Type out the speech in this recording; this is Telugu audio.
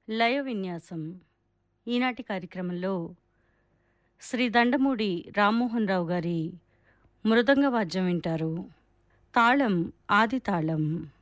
లయ విన్యాసం. ఈనాటి కార్యక్రమంలో శ్రీ దండమూడి రామ్మోహన్ రావు గారి మృదంగ వాద్యం వింటారు. తాళం ఆది తాళం.